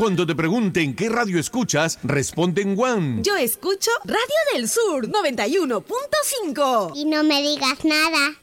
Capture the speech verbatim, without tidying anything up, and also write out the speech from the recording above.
Cuando te pregunten qué radio escuchas, responde en One. Yo escucho Radio del Sur noventa y uno punto cinco. Y no me digas nada.